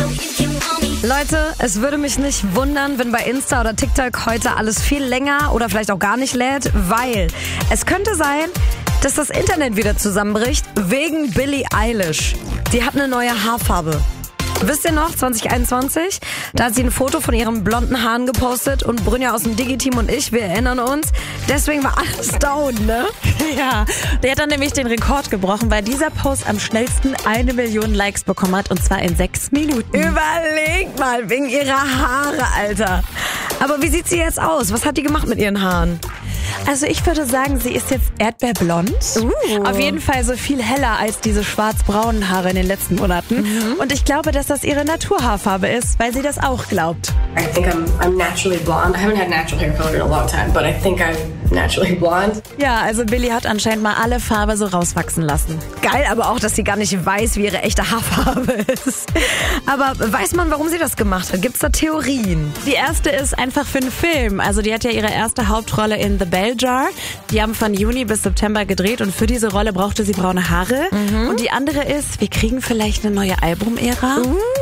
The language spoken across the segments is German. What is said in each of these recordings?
Leute, es würde mich nicht wundern, wenn bei Insta oder TikTok heute alles viel länger oder vielleicht auch gar nicht lädt, weil es könnte sein, dass das Internet wieder zusammenbricht wegen Billie Eilish. Die hat eine neue Haarfarbe. Wisst ihr noch, 2021? Da hat sie ein Foto von ihren blonden Haaren gepostet und Brynja aus dem Digi-Team und ich, wir erinnern uns. Deswegen war alles down, ne? Ja, der hat dann nämlich den Rekord gebrochen, weil dieser Post am schnellsten 1 Million Likes bekommen hat, und zwar in 6 Minuten. Überlegt mal, wegen ihrer Haare, Alter. Aber wie sieht sie jetzt aus? Was hat die gemacht mit ihren Haaren? Also ich würde sagen, sie ist jetzt erdbeerblond. Auf jeden Fall so viel heller als diese schwarz-braunen Haare in den letzten Monaten. Und ich glaube, dass das ihre Naturhaarfarbe ist, weil sie das auch glaubt. I think I'm naturally blonde. I haven't had natural hair color in a long time, but I think I'm naturally blonde. Ja, also Billie hat anscheinend mal alle Farbe so rauswachsen lassen. Geil, aber auch, dass sie gar nicht weiß, wie ihre echte Haarfarbe ist. Aber weiß man, warum sie das gemacht hat? Gibt's da Theorien? Die erste ist einfach für einen Film. Also die hat ja ihre erste Hauptrolle in The Bell Jar. Die haben von Juni bis September gedreht und für diese Rolle brauchte sie braune Haare. Und die andere ist, wir kriegen vielleicht eine neue Album-Ära.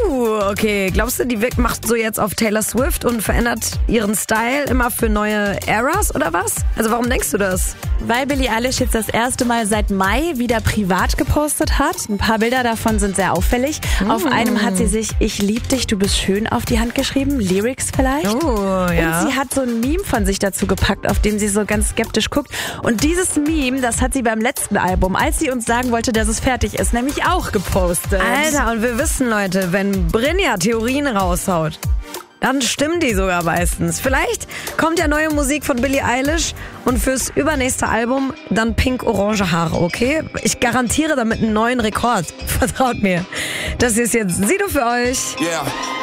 Okay. Glaubst du, die macht so jetzt auf Taylor Swift und verändert ihren Style immer für neue Eras oder was? Also warum denkst du das? Weil Billie Eilish jetzt das erste Mal seit Mai wieder privat gepostet hat. Ein paar Bilder davon sind sehr auffällig. Auf einem hat sie sich "Ich lieb dich, du bist schön" auf die Hand geschrieben. Lyrics vielleicht. Oh, ja. Und sie hat so ein Meme von sich dazu gepackt, auf dem sie so ganz skeptisch guckt. Und dieses Meme, das hat sie beim letzten Album, als sie uns sagen wollte, dass es fertig ist, nämlich auch gepostet. Alter, und wir wissen, Leute, wenn Brynja Theorien raushaut, dann stimmen die sogar meistens. Vielleicht kommt ja neue Musik von Billie Eilish und fürs übernächste Album dann pink-orange Haare, okay? Ich garantiere damit einen neuen Rekord. Vertraut mir. Das ist jetzt Sido für euch. Yeah.